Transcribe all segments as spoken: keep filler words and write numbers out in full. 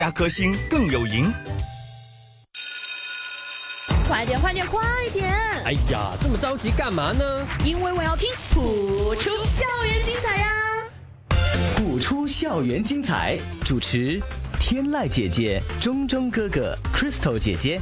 加颗星更有赢。 快点快点快点！ 哎呀，这么着急干嘛呢？ 因为我要听谱出校园精彩呀、啊！ 谱出校园精彩，主持天籁姐姐、钟钟哥哥、Crystal 姐姐。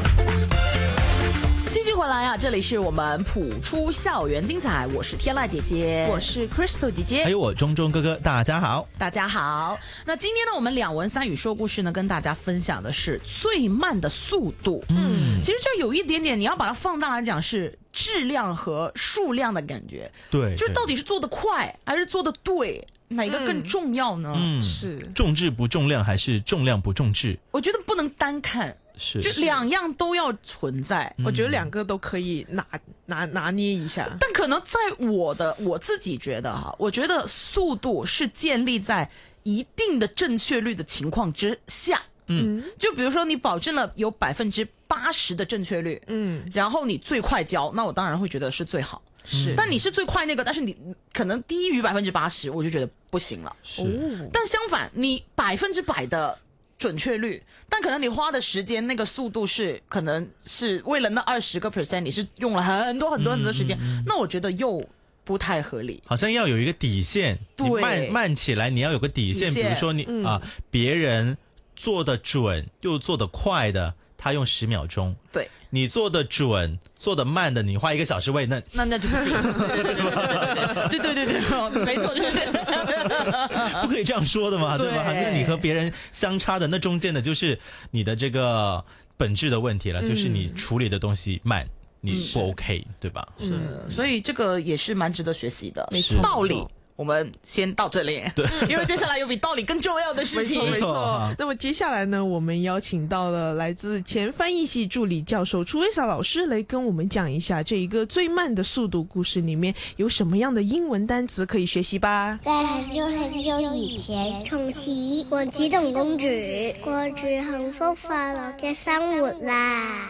继续回来啊！这里是我们谱出校园精彩，我是天籁姐姐， 我是 Crystal 姐姐， 还有我钟钟哥哥，大家好， 大家好。那今天呢，我们两文三语说故事呢，跟大家分享的是最慢的速度。嗯，其实这有一点点，你要把它放大来讲，是质量和数量的感觉。 对， 就是到底是做得快还是做得对，哪一个更重要呢？ 嗯， 是重质不重量还是重量不重质？ 我觉得不能单看。 是， 就两样都要存在， 我觉得两个都可以拿拿拿捏一下。 但可能在我的我自己觉得哈，我觉得速度是建立在一定的正确率的情况之下。嗯，就比如说你保证了有百分之八十的正确率，嗯，然后你最快交，那我当然会觉得是最好。 是， 但你是最快那个，但是你可能低于百分之八十，我就觉得不行了。 是， 但相反，你百分之百的准确率，但可能你花的时间那个速度是可能是为了那二十个 percent， 你是用了很多很多很多时间，嗯嗯嗯，那我觉得又不太合理。 好像要有一个底线，你慢慢起来，你要有个底线。底线比如说你、嗯、啊，别人做的准又做的快的，他用十秒钟， 对， 你做的准做的慢的，你花一个小时为那那那就不行。对对对对对，没错，就是不可以这样说的嘛，对吧？那你和别人相差的那中间的就是你的这个本质的问题了，嗯、就是你处理的东西慢，你不 OK，、嗯、对吧？ 是，所以这个也是蛮值得学习的， 没错， 道理。我们先到这里， 对， 因为接下来有比道理更重要的事情。 没错，没错。那么接下来呢，我们邀请到了来自前翻译系助理教授楚维萨老师来跟我们讲一下这一个最慢的速度故事里面有什么样的英文单词可以学习吧。 在很久很久以前，從前王子同公主過住幸福快樂嘅生活啦。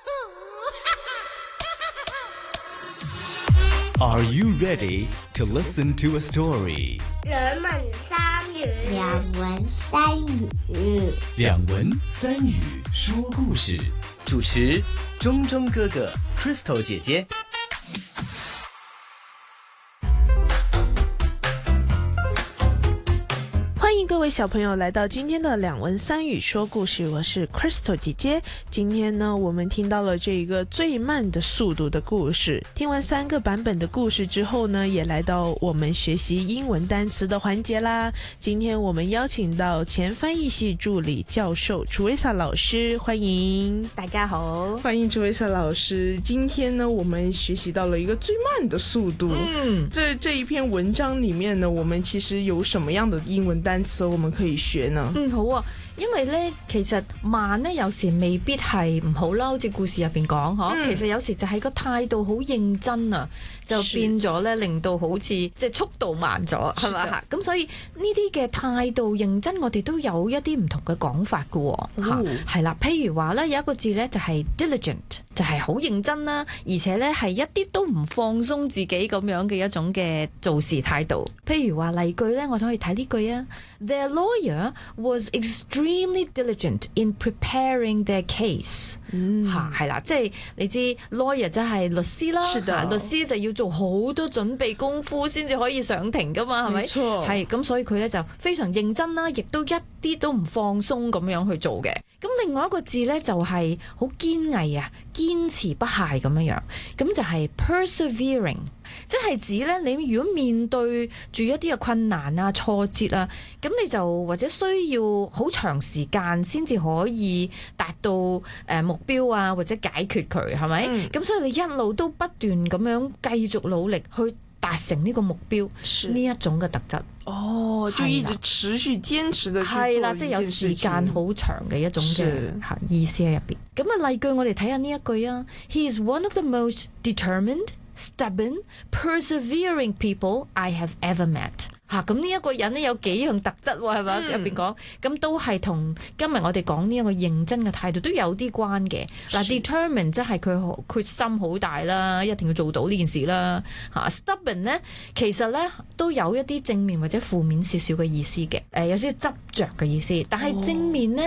Are you ready to listen to a story? 兩文三語，兩文三語， 兩文三語說故事。主持鐘鐘哥哥 Crystal 姐姐。 欢迎各位小朋友来到今天的两文三语说故事，我是 Crystal 姐姐。今天呢，我们听到了这个最慢的速度的故事。听完三个版本的故事之后呢，也来到我们学习英文单词的环节啦。今天我们邀请到前翻译系助理教授楚维萨老师，欢迎大家好， 欢迎楚维萨老师。今天呢，我们学习到了一个最慢的速度。嗯，这这一篇文章里面呢，我们其實有什麼樣的英文單詞我們可以學呢？ 嗯，好啊，因為咧，其實慢咧有時未必係唔好啦，好似故事入邊講嗬，嗯、其實有時就係個態度好認真啊，就變咗咧令到好似即係速度慢咗，係咪嚇？咁所以呢啲嘅態度認真，我哋都有一啲唔同嘅講法㗎喎嚇，係啦、哦，譬如話咧有一個字咧就係 diligent，就係好認真啦，而且咧係一啲都唔放鬆自己咁樣嘅一種嘅做事態度。譬如話例句咧，我哋可以睇呢句啊。Their lawyer was extremely diligent in preparing their case。嗯，嚇係啦，即係你知 lawyer 即係律師啦，是的，律師就要做好多準備功夫先至可以上庭噶嘛，係咪？冇錯，係咁，所以佢咧就非常認真啦，亦都一啲都唔放鬆咁樣去做嘅。咁另外一個字咧就係好堅毅啊，堅持不懈咁樣樣，咁就係 persevering。即係指咧，你如果面對住一啲嘅困難啊、挫折啊，咁你就或者需要好長時間先至可以達到誒目標啊，或者解決佢，係咪？咁、嗯、所以你一路都不斷咁樣繼續努力去達成呢個目標，呢一種嘅特質。哦， 就一直持續堅持的去做係啦，即係有時間好長嘅一種嘅意思喺入邊。咁啊，例句我哋睇下呢一句啊 ，He is one of the most determined, stubborn, persevering people I have ever met。 嚇，咁呢一個人咧有幾樣特質喎，係咪入邊講？咁都係同今日我哋講呢一個認真嘅態度都有啲關嘅。嗱，determine 即係佢好決心好大啦，一定要做到呢件事啦。嚇 ，stubborn 咧其實咧都有一啲正面或者負面少少嘅意思嘅，誒有少少執着嘅意思。但係正面咧